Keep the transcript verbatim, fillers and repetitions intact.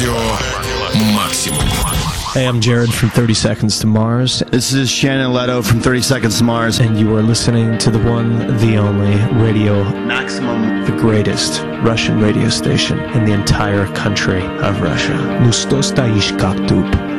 Радио Максимум. Hey, I'm Jared from thirty seconds to Mars. This is Shannon Leto from thirty seconds to Mars. And you are listening to the one, the only Radio Maximum. The greatest Russian radio station in the entire country of Russia. Ну что стоишь как дуб?